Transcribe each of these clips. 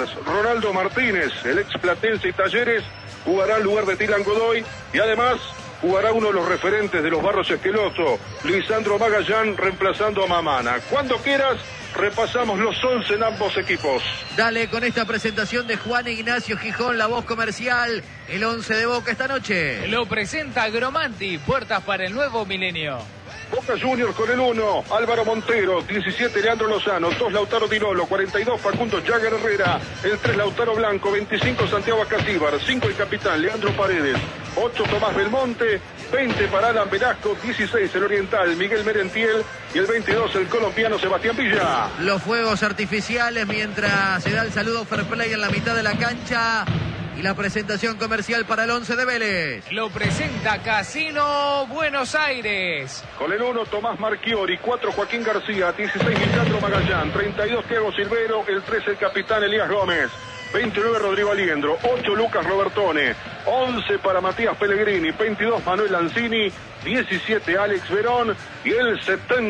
Ronaldo Martínez, el ex Platense y Talleres, jugará en lugar de Tilan Godoy y además jugará uno de los referentes de los Barros Esqueloto, Lisandro Magallán, reemplazando a Mamana. Cuando quieras, repasamos los 11 en ambos equipos. Dale con esta presentación de Juan Ignacio Gijón, la voz comercial, el 11 de Boca esta noche. Lo presenta Gromanti, puertas para el nuevo milenio. Boca Juniors con el 1, Álvaro Montero, 17 Leandro Lozano, 2 Lautaro Dinolo, 42 Facundo Jagger Herrera, el 3 Lautaro Blanco, 25 Santiago Acasíbar, 5 el capitán Leandro Paredes, 8 Tomás Belmonte, 20 para Alan Velasco, 16 el oriental Miguel Merentiel y el 22 el colombiano Sebastián Villa. Los fuegos artificiales mientras se da el saludo fair play en la mitad de la cancha. Y la presentación comercial para el 11 de Vélez. Lo presenta Casino Buenos Aires. Con el 1 Tomás Marchiori, 4 Joaquín García, 16 Lisandro Magallán, 32 Thiago Silvero, el 13 el capitán Elías Gómez, 29 Rodrigo Aliendro, 8 Lucas Robertone, 11 para Matías Pellegrini, 22 Manuel Lanzini, 17 Alex Verón y el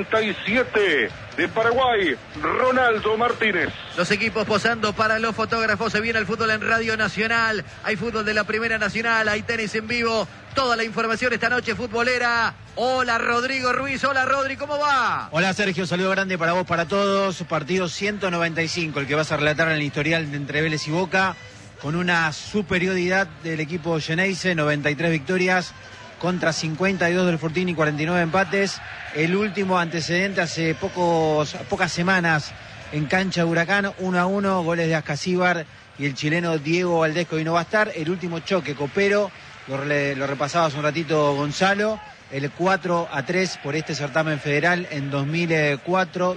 77 de Paraguay, Ronaldo Martínez. Los equipos posando para los fotógrafos. Se viene el fútbol en Radio Nacional. Hay fútbol de la Primera Nacional, hay tenis en vivo. Toda la información esta noche futbolera. Hola Rodrigo Ruiz, hola Rodri, ¿cómo va? Hola Sergio, saludo grande para vos, para todos. Partido 195, el que vas a relatar en el historial de entre Vélez y Boca, con una superioridad del equipo Geneise, 93 victorias contra 52 del Fortín y 49 empates. El último antecedente hace pocas semanas en cancha de Huracán, 1-1, goles de Ascasíbar y el chileno Diego Valdés, que hoy no va a estar. El último choque copero, lo repasaba hace un ratito Gonzalo, el 4-3 por este certamen federal en 2024,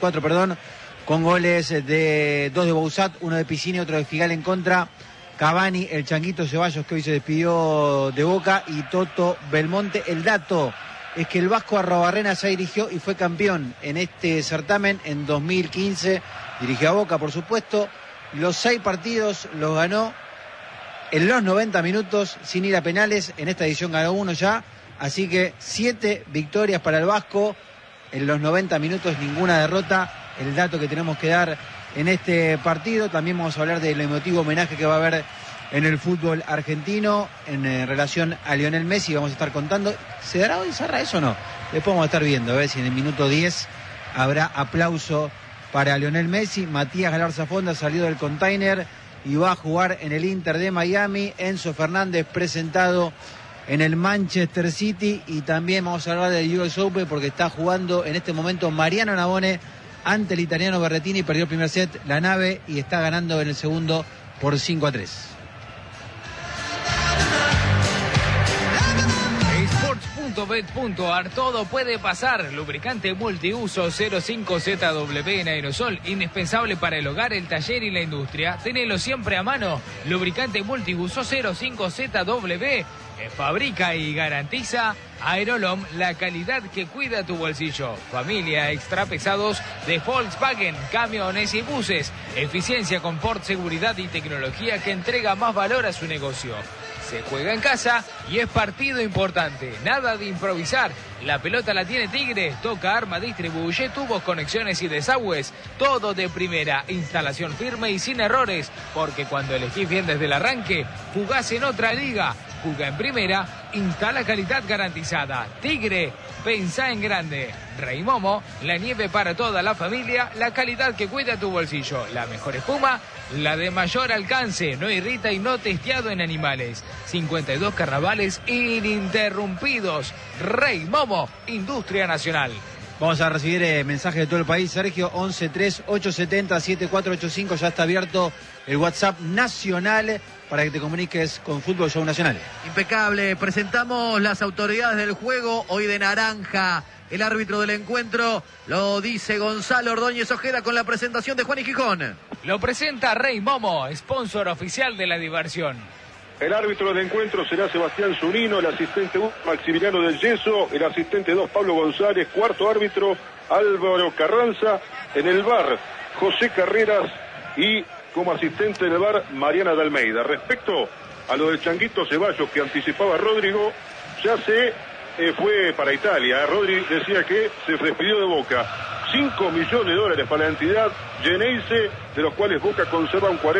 con goles de 2 de Bouzat, 1 de Piscina y otro de Figal en contra. Cavani, el Changuito Ceballos, que hoy se despidió de Boca, y Toto Belmonte. El dato es que el Vasco Arrobarrena ya dirigió y fue campeón en este certamen en 2015. Dirigió a Boca, por supuesto. Los 6 partidos los ganó en los 90 minutos, sin ir a penales. En esta edición ganó 1 ya. Así que 7 victorias para el Vasco en los 90 minutos, ninguna derrota. El dato que tenemos que dar en este partido. También vamos a hablar del emotivo homenaje que va a haber en el fútbol argentino en relación a Lionel Messi. Vamos a estar contando. ¿Se dará hoy, Sarra, eso o no? Después vamos a estar viendo, a ver si en el minuto 10 habrá aplauso para Lionel Messi. Matías Galarza Fonda salió del container y va a jugar en el Inter de Miami. Enzo Fernández presentado en el Manchester City. Y también vamos a hablar del US Open porque está jugando en este momento Mariano Navone ante el italiano Berrettini. Perdió el primer set la nave y está ganando en el segundo por 5-3. Sports.bet.ar, todo puede pasar. Lubricante multiuso 05ZW en aerosol, indispensable para el hogar, el taller y la industria. Tenelo siempre a mano. Lubricante multiuso 05ZW. Fabrica y garantiza Aerolom, la calidad que cuida tu bolsillo. Familia extra pesados de Volkswagen, camiones y buses. Eficiencia, confort, seguridad y tecnología que entrega más valor a su negocio. Se juega en casa y es partido importante. Nada de improvisar. La pelota la tiene Tigre. Toca, arma, distribuye, tubos, conexiones y desagües. Todo de primera. Instalación firme y sin errores. Porque cuando elegís bien desde el arranque, jugás en otra liga. Juga en primera, instala calidad garantizada. Tigre, pensá en grande. Rey Momo, la nieve para toda la familia, la calidad que cuida tu bolsillo. La mejor espuma, la de mayor alcance, no irrita y no testeado en animales. 52 carnavales ininterrumpidos. Rey Momo, Industria Nacional. Vamos a recibir mensajes de todo el país. Sergio, 1138707485. Ya está abierto el WhatsApp nacional para que te comuniques con Fútbol Show Nacional. Impecable. Presentamos las autoridades del juego. Hoy de naranja el árbitro del encuentro. Lo dice Gonzalo Ordóñez Ojeda con la presentación de Juan y Gijón. Lo presenta Rey Momo, sponsor oficial de la diversión. El árbitro del encuentro será Sebastián Zunino, el asistente 1 Maximiliano del Yeso, el asistente 2 Pablo González, cuarto árbitro Álvaro Carranza, en el VAR José Carreras y como asistente del VAR Mariana de Almeida. Respecto a lo del Changuito Ceballos que anticipaba Rodrigo, ya se fue para Italia. Rodri decía que se despidió de Boca. $5 millones para la entidad Geneise, de los cuales Boca conserva un 40%.